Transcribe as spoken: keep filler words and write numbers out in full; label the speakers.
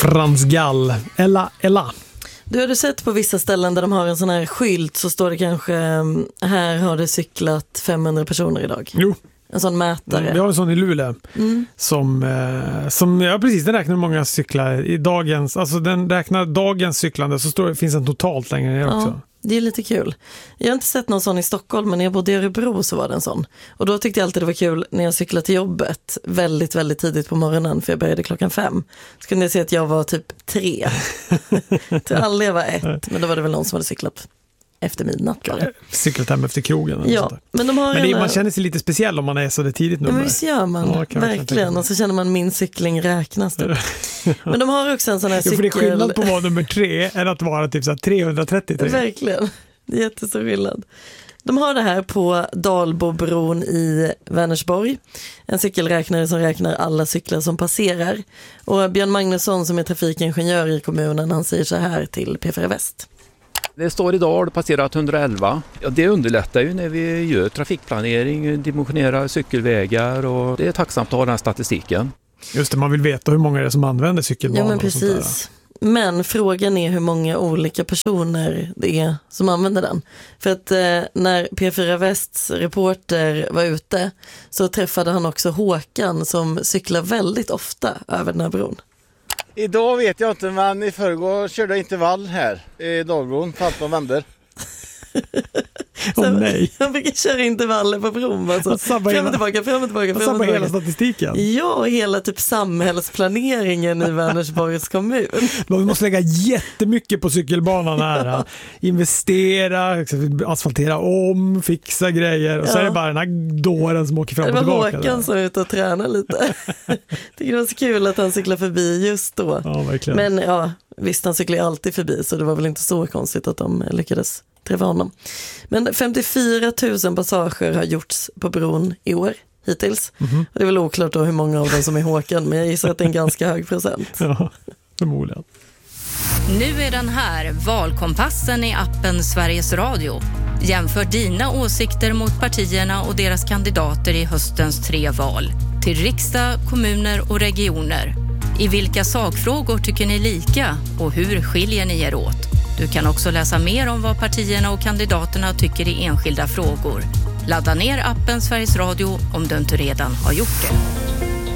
Speaker 1: Frans Gall. Ella, Ella.
Speaker 2: Du har du sett på vissa ställen där de har en sån här skylt så står det kanske här har det cyklat femhundra personer idag.
Speaker 1: Jo.
Speaker 2: En sån mätare.
Speaker 1: Vi har en sån i Luleå
Speaker 2: mm.
Speaker 1: som, eh, som ja precis, den räknar hur många cyklar i dagens, alltså den räknar dagens cyklande så står, finns en totalt längre ner också.
Speaker 2: Ja, det är lite kul. Jag har inte sett någon sån i Stockholm, men när jag bodde i Örebro så var det en sån. Och då tyckte jag alltid det var kul när jag cyklade till jobbet väldigt, väldigt tidigt på morgonen, för jag började klockan fem. Så kunde jag se att jag var typ tre. Till alla jag var ett, men då var det väl någon som hade cyklat efter midnatt. Bara.
Speaker 1: Cyklat hem efter krogen.
Speaker 2: Ja, men de har
Speaker 1: men det,
Speaker 2: en,
Speaker 1: man känner sig lite speciell om man är så det tidigt nummer.
Speaker 2: Men visst gör man, ja, verkligen. Och så känner man min cykling räknas. Typ. Men de har också en sån här cykel...
Speaker 1: Jo, för det är skillnad på att vara nummer tre än att vara typ så här trehundratrettiotre.
Speaker 2: Verkligen, det är jättestor skillnad. De har det här på Dalbobron i Vänersborg. En cykelräknare som räknar alla cyklar som passerar. Och Björn Magnusson som är trafikingenjör i kommunen, han säger så här till P fyra Väst.
Speaker 3: Det står idag, det passerat hundraelva. Ja, det underlättar ju när vi gör trafikplanering, dimensionerar cykelvägar och det är tacksamt att ha den här statistiken.
Speaker 1: Just det, man vill veta hur många det är som använder cykelbanor.
Speaker 2: Ja, men precis. Men frågan är hur många olika personer det är som använder den. För att eh, när P fyra Västs reporter var ute så träffade han också Håkan som cyklar väldigt ofta över den här bron.
Speaker 4: Idag vet jag inte, men i förrgår körde jag intervall här i Dalbron för allt man vänder.
Speaker 1: Åh oh, nej.
Speaker 2: Han fick köra intervaller på bron. Alltså. Fram och tillbaka, fram och tillbaka.
Speaker 1: Fram och tillbaka. Hela statistiken.
Speaker 2: Ja, och hela typ samhällsplaneringen i Vänersborgs kommun.
Speaker 1: Vi måste lägga jättemycket på cykelbanan här. Investera, asfaltera om, fixa grejer. Och ja. Så är det bara den här dåren som åker fram och tillbaka.
Speaker 2: Det var Håkan som är ute och tränar lite. Tycker det var så kul att han cyklar förbi just då.
Speaker 1: Ja, verkligen.
Speaker 2: Men ja, visst han cyklar alltid förbi så det var väl inte så konstigt att de lyckades träffa honom. Men femtiofyra tusen passager har gjorts på bron i år hittills. Mm-hmm. Och det är väl oklart då hur många av dem som är Håkan, men jag gissar att det är en ganska hög procent.
Speaker 1: Ja, förmodligen.
Speaker 5: Nu är den här, Valkompassen i appen Sveriges Radio. Jämför dina åsikter mot partierna och deras kandidater i höstens tre val. Till riksdag, kommuner och regioner. I vilka sakfrågor tycker ni lika och hur skiljer ni er åt? Du kan också läsa mer om vad partierna och kandidaterna tycker i enskilda frågor. Ladda ner appen Sveriges Radio om du inte redan har gjort det.